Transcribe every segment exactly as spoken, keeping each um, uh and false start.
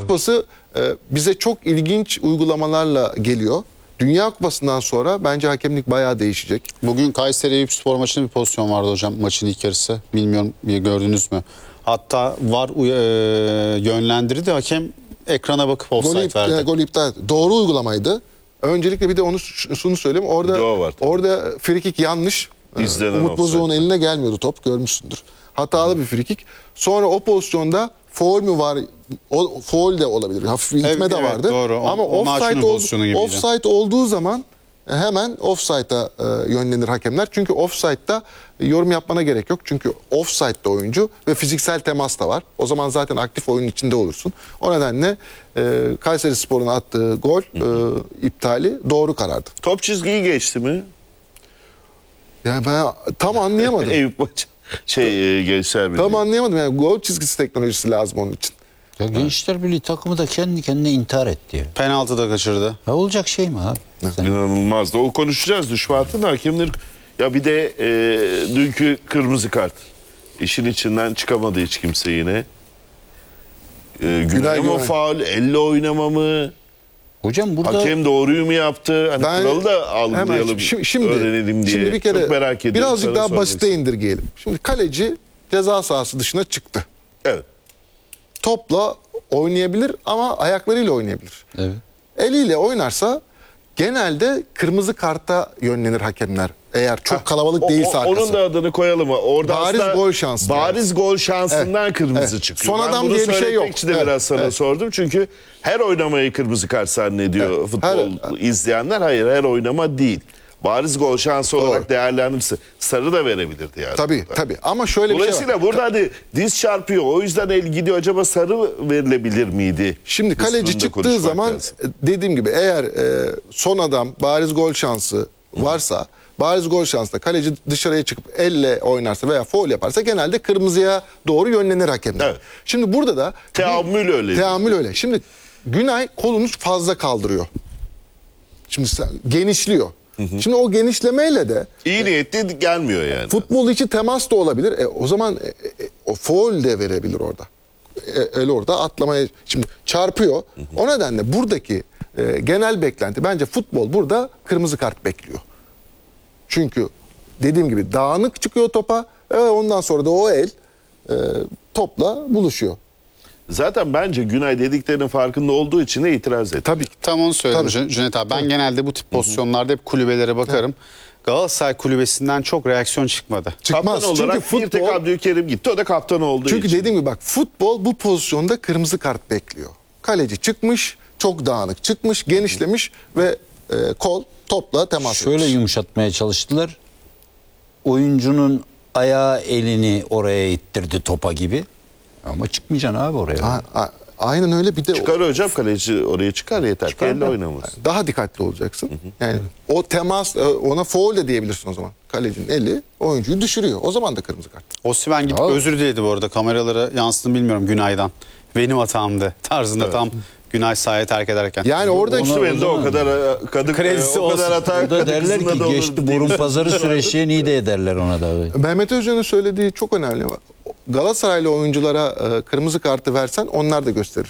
Kupası e, bize çok ilginç uygulamalarla geliyor. Dünya Kupası'ndan sonra bence hakemlik bayağı değişecek. Bugün Kayseri Eyüpspor maçında bir pozisyon vardı hocam, maçın ilk yarısı. Bilmiyorum, gördünüz mü? Hatta var e, yönlendirdi, hakem ekrana bakıp offside Gol, verdi. e, gol iptal. Doğru uygulamaydı. Öncelikle bir de onu şunu söyleyeyim. Orada orada frikik yanlış. İzlenen Umut Bozok'un eline gelmiyordu top, görmüşsündür. Hatalı bir frikik. Sonra o pozisyonda faul mü var? O faul de olabilir. Hafif bir itme Evet, de evet, vardı. doğru. O- Ama o offside, pozisyonu ol, gibiydi. offside olduğu zaman hemen offside'a e, yönlenir hakemler. Çünkü offside'da yorum yapmana gerek yok. Çünkü offside'da oyuncu ve fiziksel temas da var. O zaman zaten aktif oyunun içinde olursun. O nedenle e, Kayserispor'un attığı gol e, iptali doğru karardı. Top çizgiyi geçti mi? Yani ben tam anlayamadım. Eyüp maçı. Şey e, Gençler Birliği. Tam anlayamadım. Yani gol çizgisi teknolojisi lazım onun için. Ya Gençler Birliği takımı da kendi kendine intihar etti ya. Penaltı da kaçırdı. Ya olacak şey mi abi? Sen- İnanılmaz da o konuşacağız. Düşmanın hakemleri. Ya bir de e, dünkü kırmızı kart. İşin içinden çıkamadı hiç kimse yine. E, Günay mı Günay. faul, elle oynama mı? Hocam burada Hakem doğruyu mu yaptı? Hani Ben kuralı da algılayalım, hemen şimdi, şimdi, öğrenelim diye. Şimdi bir kere Çok merak ediyorum. birazcık Sana daha sormak basite istedim. indirgeyelim. Şimdi kaleci ceza sahası dışına çıktı. Evet. Topla oynayabilir ama ayaklarıyla oynayabilir. evet. Eliyle oynarsa genelde kırmızı karta yönlenir hakemler. Eğer çok kalabalık O- değilse o- arkası. Onun da adını koyalım. Orada Bariz aslında gol şansı Bariz gol şansından Evet, kırmızı evet. çıkıyor. Son Ben adam bunu diye bir şey söylemek yok. için de Evet, biraz sana evet. sordum. Çünkü her oynamayı kırmızı kart zannediyor Evet, futbol her- izleyenler. Hayır, her oynama değil. Bariz gol şansı olarak Doğru. değerlendirirse sarı da verebilirdi yani. Tabii tabii ama şöyle bir şey var. Dolayısıyla burada hani diz çarpıyor. O yüzden el gidiyor. Acaba sarı verilebilir miydi? Şimdi kaleci Kısmında çıktığı konuşmak zaman lazım. dediğim gibi eğer e, son adam bariz gol şansı varsa bariz gol şansında kaleci dışarıya çıkıp elle oynarsa veya faul yaparsa genelde kırmızıya doğru yönlenir hakemler. Evet. Şimdi burada da Teamül öyle. Teamül öyle. Şimdi Günay kolunu fazla kaldırıyor. Şimdi sen, genişliyor. Şimdi o genişlemeyle de İyi niyetli gelmiyor yani. futbol içi temas da olabilir. E, o zaman e, e, o faul de verebilir orada. E, el orada atlamaya şimdi çarpıyor. O nedenle buradaki e, genel beklenti bence futbol burada kırmızı kart bekliyor. Çünkü dediğim gibi dağınık çıkıyor topa. E, ondan sonra da o el e, topla buluşuyor. Zaten bence Günay dediklerinin farkında olduğu için de itiraz etti. Tabii ki. Tam onu söyledim Tabii. Cü- Cüneyt abi. Ben genelde bu tip pozisyonlarda hep kulübelere bakarım. Galatasaray kulübesinden çok reaksiyon çıkmadı. Çıkmaz. Kaptan Çünkü olarak bir tek futbol Abdülkerim gitti. O da kaptan olduğu Çünkü için. dediğim gibi bak futbol bu pozisyonda kırmızı kart bekliyor. Kaleci çıkmış, çok dağınık çıkmış, genişlemiş ve e, kol topla temas Şöyle etmiş. yumuşatmaya çalıştılar. Oyuncunun ayağı elini oraya ittirdi topa gibi. Ama çıkmayacaksın abi oraya. A- a- aynen öyle bir de Çıkar hocam, kaleci oraya çıkar yeter. Çıkar Elle da. oynamaz. daha dikkatli olacaksın. Yani o temas e, ona faul de diyebilirsin o zaman. Kalecinin eli oyuncuyu düşürüyor. O zaman da kırmızı kart. Osimhen gidip Abi. özür diledi bu arada. Kameralara yansıdı bilmiyorum Günay'dan. Benim hatamdı tarzında tam Günay sahayı terk ederken. Yani orada Ona- Benim de o kadar e, kadı Kredisi o kadar olsun. hata Burada derler kızında ki da olur geçti diye. burun pazarı süreçliğe iyi de ederler ona da. Mehmet Özcan'ın söylediği çok önemli. Galatasaraylı oyunculara e, kırmızı kartı versen onlar da gösterir.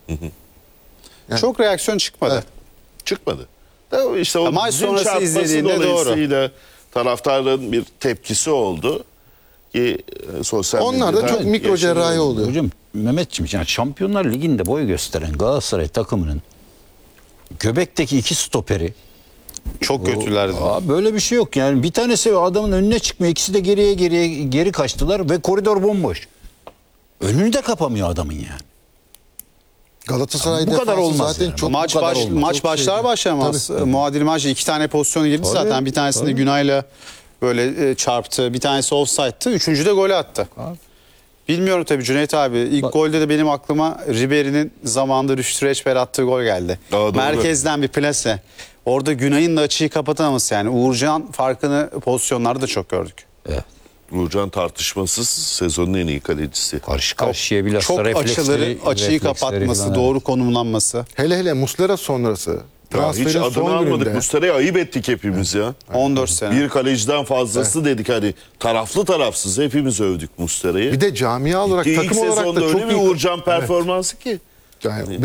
Çok reaksiyon çıkmadı. Evet. Çıkmadı. Da işte o Maç dizin sonrası çarpması izlediğinde dolayısıyla taraftarın bir tepkisi oldu. Ki e, sosyal Onlar da medyada çok mikro yaşanıyor. cerrahi oluyor. Hocam Mehmetciğim yani Şampiyonlar Ligi'nde boy gösteren Galatasaray takımının göbekteki iki stoperi Çok kötülerdi. Aa, böyle bir şey yok yani bir tanesi adamın önüne çıkmıyor, ikisi de geriye geriye geri kaçtılar ve koridor bomboş. Önünü de kapamıyor adamın yani. Galatasaray Bu kadar defansı olmaz zaten yani. çok Maç bu kadar baş, olmaz. maç Çok başlar şeydi. başlamaz. Tabii, tabii. Muadil maçta iki tane pozisyon girdi Tabii, zaten. Bir tanesinde Günay'la böyle e, çarptı. Bir tanesi offside'tı. Üçüncü de golü attı. Abi. Bilmiyorum tabii Cüneyt abi. İlk Bak- golde de benim aklıma Ribery'nin zamanında Rüştü Reçber attığı gol geldi. Aa, doğru. Merkezden bir plase. Orada Günay'ın da açıyı kapatamaması yani. Uğurcan farkını pozisyonlarda da çok gördük. Evet. Uğurcan tartışmasız sezonun en iyi kalecisi. Karşı karşıya bilhassa Çok refleksleri, açıları, açıyı refleksleri kapatması, falan, doğru konumlanması. Hele hele Muslera sonrası. Ya Transferin hiç adını son almadık. gününde. Muslera'yı ayıp ettik hepimiz ya. on dört sene. Bir kaleciden fazlası dedik hani taraflı tarafsız hepimiz övdük Muslera'yı. Bir de camia olarak İlk takım olarak sezonda da öyle çok bir iyi. Uğurcan performansı ki. Yani